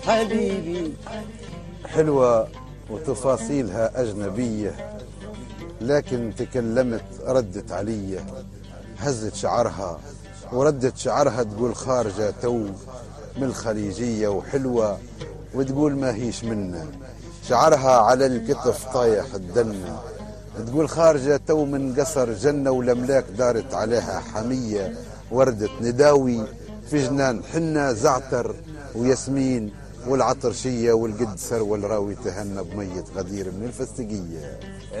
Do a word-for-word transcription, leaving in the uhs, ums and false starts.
حبيبي. حلوة وتفاصيلها أجنبية، لكن تكلمت ردت علي، هزت شعرها وردت شعرها تقول خارجة تو من الخليجية وحلوة، وتقول ما هيش منا، شعرها على الكتف طايح الدنة، تقول خارجة تو من قصر جنة والأملاك دارت عليها حمية، وردة نداوي في جنان حنة زعتر وياسمين والعطرشية والقدسر والراوي تهنى بمية غدير من الفستقية.